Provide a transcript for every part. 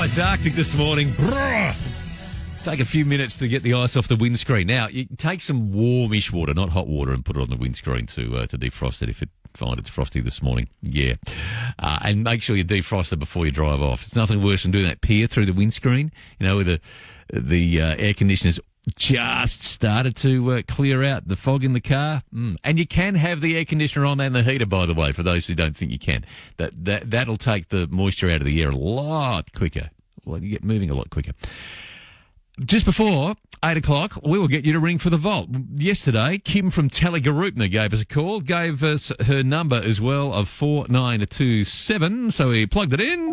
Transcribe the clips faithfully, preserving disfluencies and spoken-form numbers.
it's Arctic this morning. Brrr. Take a few minutes to get the ice off the windscreen. Now, you take some warmish water, not hot water, and put it on the windscreen to uh, to defrost it if it find it's frosty this morning. Yeah. Uh, and make sure you defrost it before you drive off. It's nothing worse than doing that peer through the windscreen, you know, where the, the uh, air conditioners just started to uh, clear out the fog in the car. Mm. And you can have the air conditioner on and the heater, by the way, for those who don't think you can. That, that, that'll take the moisture out of the air a lot quicker. Well, you get moving a lot quicker. Just before eight o'clock, we will get you to ring for the vault. Yesterday, Kim from Tallygaroopna gave us a call, gave us her number as well of four nine two seven, so we plugged it in.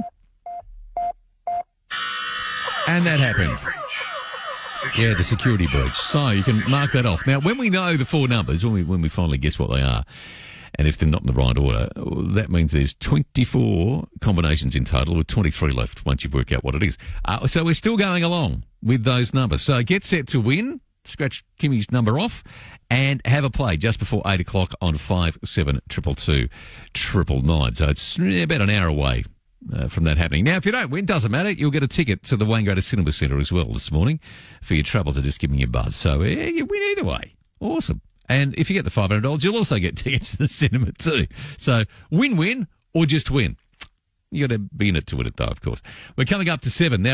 And that happened. Yeah, the security breach. So you can mark that off. Now, when we know the four numbers, when we when we finally guess what they are, and if they're not in the right order, that means there's twenty-four combinations in total with twenty-three left once you've worked out what it is. Uh, so we're still going along with those numbers. So get set to win, scratch Kimmy's number off, and have a play just before eight o'clock on five seven two two two nine nine. So it's about an hour away uh, from that happening. Now, if you don't win, doesn't matter. You'll get a ticket to the Wangaratta Cinema Centre as well this morning for your troubles of just giving you a buzz. So uh, you win either way. Awesome. And if you get the five hundred dollars, you'll also get tickets to the cinema too. So win-win or just win. You got to be in it to win it, though, of course. We're coming up to seven now.